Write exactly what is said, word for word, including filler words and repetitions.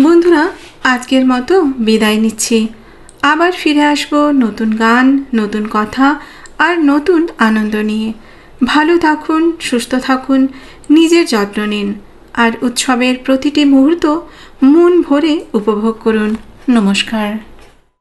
বন্ধুরা, আজকের মতো বিদায় নিচ্ছি। আবার ফিরে আসবো নতুন গান, নতুন কথা আর নতুন আনন্দ নিয়ে। ভালো থাকুন, সুস্থ থাকুন, নিজের যত্ন নিন আর উৎসবের প্রতিটি মুহূর্ত মন ভরে উপভোগ করুন। নমস্কার।